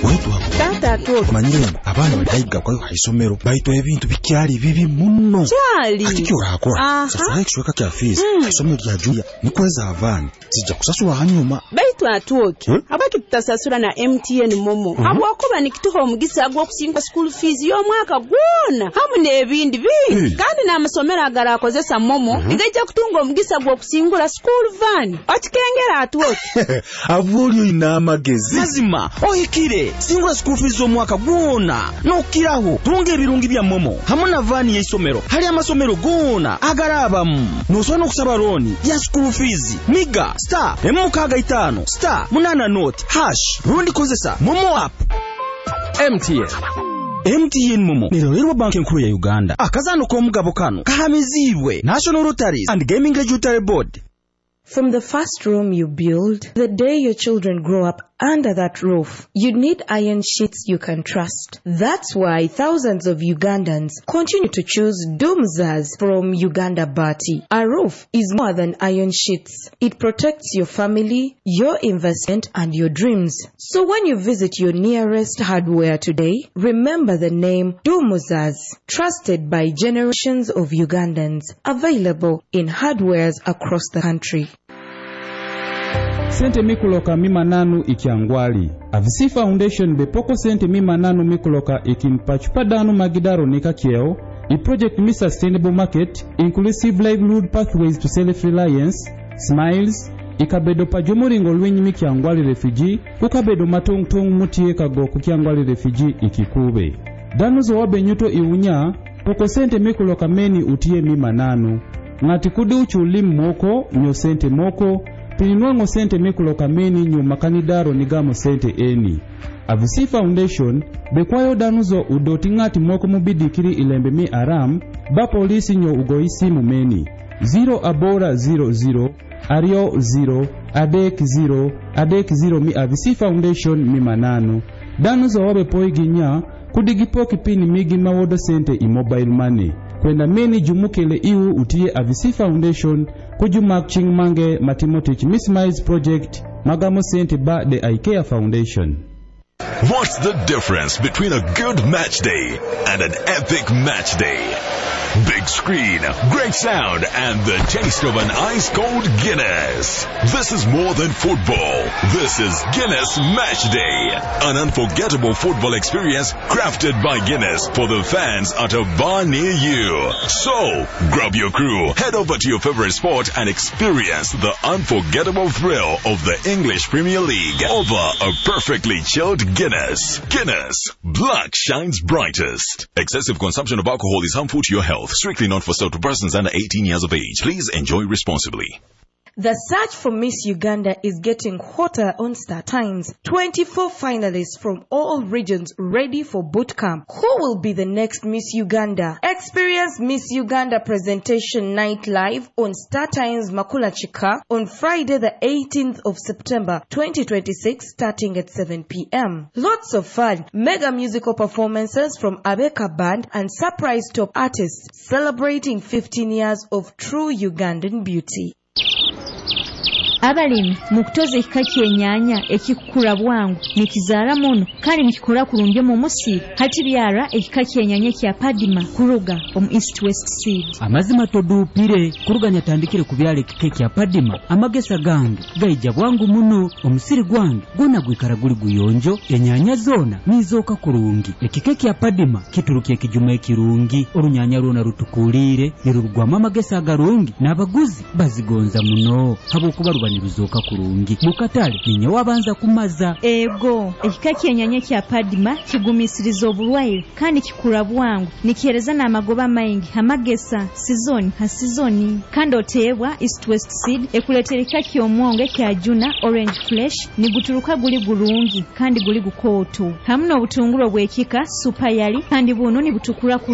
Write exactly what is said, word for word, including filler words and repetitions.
Waitu hapo. Tata atuoke. Manyire abana badayiga kwa haisomero. Baito ebintu bikyali bibi muno. Kyali. Atiki orakora. Sasa ekishweka kya fees. Haisomero lya Julia nikweza avani. Sija kusasula hanyuma. Baitu atuoke. Hmm? Abaki tutasasula na M T N Momo. Mm-hmm. Abwakuba nikituho omugisa agwo kusinga school fees yo mwaka gwona. Hamu nebindi bingi. Hey. Kandi na amasomero agala akozesa Momo. Mm-hmm. Ngajja kutunga omugisa agwo kusingula school van. Atikengera atuoke. Avulyo ina amagezi. Mazima oyikire singula school fees zo mwaka gwona nokiraho tunge ebirungi bya Momo hamuna vani y'isomero hali amasomero gona agarabamu nosona okusaba loan ya school fees miga star emukaga itano star munana note hash rundi kozesa Momo app. M T N M T N Momo nerero banki nkuru ya Uganda akazano ko mugabo kano kahamizibwe National Lotteries and Gaming Regulatory Board. From the first room you build, the day your children grow up under that roof, you need iron sheets you can trust. That's why thousands of Ugandans continue to choose Dumzas from Uganda Bati. A roof is more than iron sheets. It protects your family, your investment, and your dreams. So when you visit your nearest hardware today, remember the name Dumzas, trusted by generations of Ugandans, available in hardwares across the country. Sente mikuloka mima nanu ikiangwali. Avisi Foundation bepoko sente mima nanu mikuloka ikimpachupadanu magidaro nika kieo. I project mi sustainable market, inclusive livelihood pathways to self-reliance, smiles, ikabedo pajumuringo lwenyi mikiangwali refugee, ukabedo matong tong mutie kago kukiangwali refugee ikikube. Danuzo wabe nyuto iunya, poko sente mikuloka meni utie mima nanu. Ngati kudi uchulim moko, nyo sente moko, Pininwango sente mikuloka meni nyo makanidaro nigamo sente eni. Avisi Foundation, bekwayo danuzo udoti ngati moko mubidikiri ilembe mi aram, ba polisi nyo ugoisi mumeni. Zero abora zero zero, ario zero, adek zero, adek zero mi Avisi Foundation mi manano. Danuzo wabe poiginya, kudigipoki pini migi mawodo sente i mobile money. Kwenda meni jumukele iu utie Avisi Foundation, kujumak chingmange matimotich Missmiles Project, magamo sente ba de IKEA Foundation. What's the difference between a good match day and an epic match day? Big screen, great sound, and the taste of an ice-cold Guinness. This is more than football. This is Guinness Match Day. An unforgettable football experience crafted by Guinness for the fans at a bar near you. So, grab your crew, head over to your favorite sport and experience the unforgettable thrill of the English Premier League over a perfectly chilled Guinness. Guinness. Black shines brightest. Excessive consumption of alcohol is harmful to your health. Strictly not for sale to persons under eighteen years of age. Please enjoy responsibly. The search for Miss Uganda is getting hotter on Star Times. twenty-four finalists from all regions ready for boot camp. Who will be the next Miss Uganda? Experience Miss Uganda presentation night live on Star Times Makula Chika on Friday the eighteenth of September twenty twenty-six starting at seven p.m. Lots of fun, mega musical performances from Abeka Band and surprise top artists celebrating fifteen years of true Ugandan beauty. Abalimi mukutoza ekika kyennyanja ekikula bwangu nikizaala muno kale nikikola kulungi mu musiri hati byara ekika kyennyanja kya Padima kuruga omu East West Seed. Amazima todupire kuruga nyatandikire kubyala ekika kya Padima amagesa gange gaija bwangu muno omusiri gwange gona gwikara guli guyonjo ennyanja zona nizoka kulungi ekika kya Padima kiturukiye kijuma ekirungi orunyanya rwona rutukulire nirugwama amagesa agarungi n'abaguzi bazigonza muno habokuba niruzoka kurungi mukatale ninyo wabanza kumaza ego ekika kyennyanja kya Padima kigumisiriza obulwaire kandi kikula bwangu nikihereza n'amagoba maingi amagesa season ha season kandi otebwa East West Seed ekuletera ekika ky'omwonge kya Juna Orange Flesh niguturuka guli gulungi kandi guli gukooto hamno obutunguro bw'ekika super yali kandi buno ni butukura